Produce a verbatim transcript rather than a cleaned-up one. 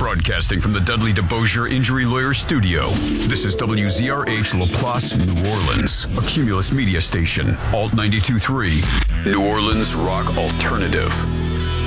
Broadcasting from the Dudley DeBosier Injury Lawyer Studio. This is W Z R H LaPlace, New Orleans, a Cumulus media station. Alt ninety-two point three, New Orleans Rock Alternative.